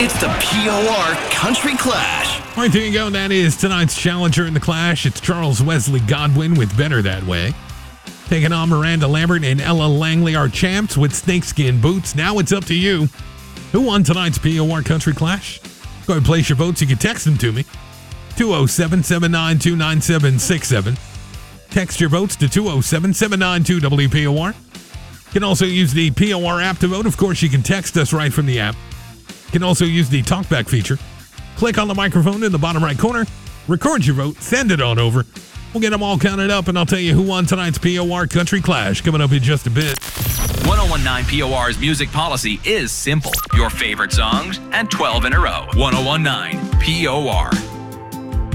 It's the POR Country Clash. All right, there you go. That is tonight's challenger in the Clash. It's Charles Wesley Godwin with Better That Way. Taking on Miranda Lambert and Ella Langley, our champs, with snakeskin boots. Now it's up to you. Who won tonight's POR Country Clash? Go ahead and place your votes. You can text them to me. 207-792-9767. Text your votes to 207-792-WPOR. You can also use the POR app to vote. Of course, you can text us right from the app. You can also use the talkback feature. Click on the microphone in the bottom right corner. Record your vote. Send it on over. We'll get them all counted up, and I'll tell you who won tonight's POR Country Clash coming up in just a bit. 1019 POR's music policy is simple. Your favorite songs and 12 in a row. 1019 POR.